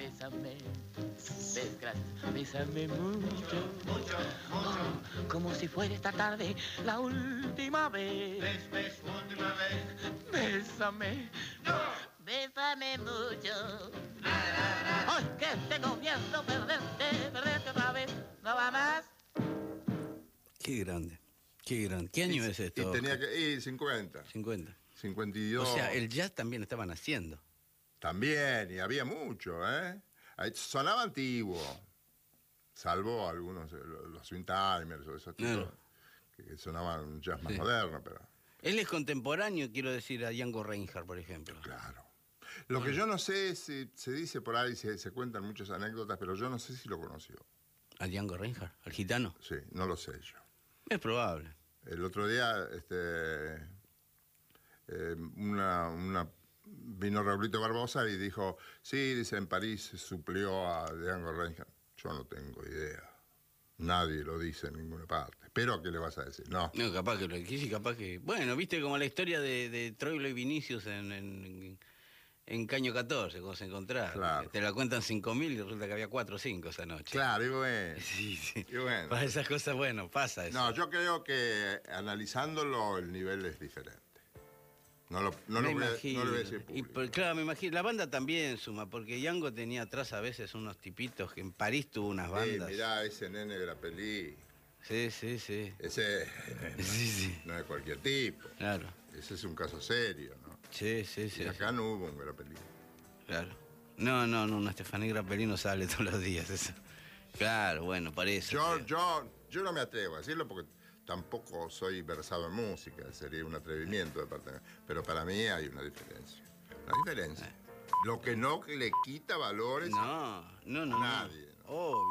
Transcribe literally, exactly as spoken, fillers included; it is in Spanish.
bésame, bes, gracias, bésame mucho, mucho, mucho, oh, como si fuera esta tarde la última vez. ves, ves, última vez. Bésame, No, bésame mucho. na, na, na. ¡Ay, que tengo miedo perderte, perderte otra vez! ¿No va más? Qué grande, qué grande. ¿Qué año y, es esto? Y tenía Oscar? que... Y cincuenta. cincuenta. cincuenta y dos. O sea, el jazz también estaban haciendo. También, y había mucho, ¿eh? Ahí sonaba antiguo, salvo algunos, eh, los swing timers o esos tipos, Claro. que, que sonaban un jazz más Sí. moderno, pero Él es contemporáneo, quiero decir, a Django Reinhardt, por ejemplo. claro. Lo que yo no sé es si se dice por ahí, se, se cuentan muchas anécdotas, pero yo no sé si lo conoció. ¿A Django Reinhardt? ¿Al gitano? Sí, no lo sé yo. Es probable. El otro día, este, eh, una, una, vino Raulito Barbosa y dijo, sí, dice, en París se suplió a Django Reinhardt. Yo no tengo idea. Nadie lo dice en ninguna parte. Pero, ¿qué le vas a decir? No. No, capaz que lo quise, capaz que... Bueno, viste como la historia de, de Troilo y Vinicius en, en, en Caño catorce, cuando se encontraron. Claro. Te la cuentan cinco mil y resulta que había cuatro o cinco esa noche. Claro, y bueno. Sí, sí. Y bueno. Para esas cosas, bueno, pasa eso. No, yo creo que analizándolo el nivel es diferente. No lo, no Me lo, voy, a, imagino. no lo voy a decir Y, público. por- claro, me imagino. La banda también suma, porque Django tenía atrás a veces unos tipitos que en París tuvo unas Sí, bandas. mirá, ese nene de la peli, Sí, sí, sí. ese Sí, sí. no es cualquier tipo. Claro. Ese es un caso serio, ¿no? Sí, sí, sí. Y acá no hubo un Grappelli. Claro. No, no, no, una Estefanía Grappelli no sale todos los días eso. Claro, bueno, por eso. Yo, creo. yo, yo no me atrevo a decirlo porque tampoco soy versado en música, sería un atrevimiento de parte mía. Pero para mí hay una diferencia. Una diferencia. Lo que no le quita valores No, no, no. a nadie. No.